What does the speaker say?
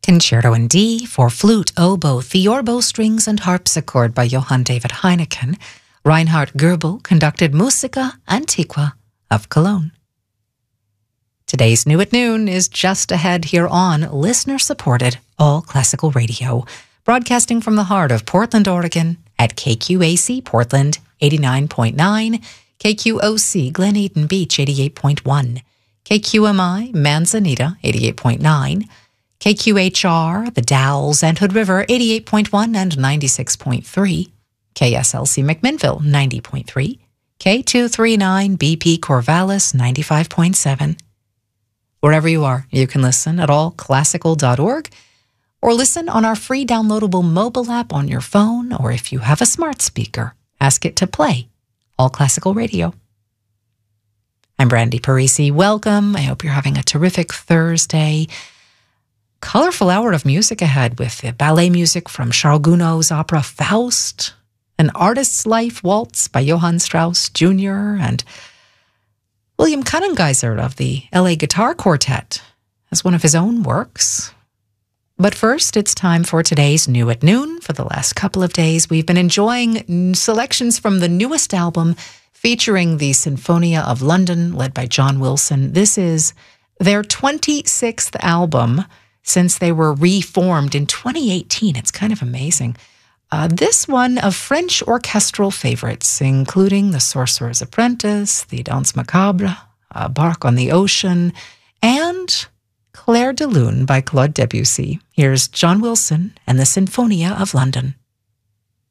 Concerto in D for flute, oboe, theorbo, strings, and harpsichord by Johann David Heineken. Reinhard Goebel conducted Musica Antiqua of Cologne. Today's New at Noon is just ahead here on listener-supported All Classical Radio, broadcasting from the heart of Portland, Oregon at KQAC Portland 89.9, KQOC Glen Eden Beach 88.1, KQMI Manzanita 88.9, KQHR, The Dalles and Hood River, 88.1 and 96.3, KSLC McMinnville, 90.3, K239 BP Corvallis, 95.7. Wherever you are, you can listen at allclassical.org or listen on our free downloadable mobile app on your phone, or if you have a smart speaker, ask it to play All Classical Radio. I'm Brandy Parisi. Welcome. I hope you're having a terrific Thursday. Colorful hour of music ahead with the ballet music from Charles Gounod's opera Faust, An Artist's Life Waltz by Johann Strauss Jr., and William Cunnengeiser of the LA Guitar Quartet as one of his own works. But first, it's time for today's New at Noon. For the last couple of days, we've been enjoying selections from the newest album featuring the Sinfonia of London, led by John Wilson. This is their 26th album since they were reformed in 2018. It's kind of amazing. This one of French orchestral favorites, including The Sorcerer's Apprentice, The Danse Macabre, Bark on the Ocean, and Clair de Lune by Claude Debussy. Here's John Wilson and the Sinfonia of London.